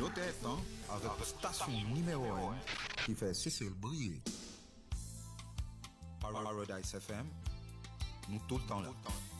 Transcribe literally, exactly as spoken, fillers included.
nos têtes, hein, avec station numéro un qui fait Cécile briller. Paradise F M, nous tout le temps là.